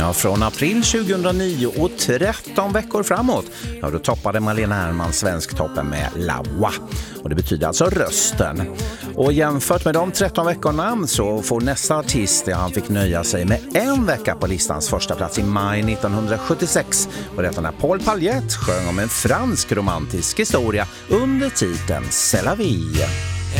Ja, från april 2009 och 13 veckor framåt, ja, då toppade Malena Herman Svensktoppen med Lawa. Och det betyder alltså rösten. Och jämfört med de 13 veckorna så får nästa artist, han fick nöja sig med en vecka på listans första plats i maj 1976. Och detta när Paul Paljett sjöng om en fransk romantisk historia under titeln C'est la vie.